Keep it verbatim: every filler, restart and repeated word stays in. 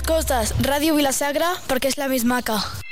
Escoltes Ràdio Vila-sacra perquè és la més maca.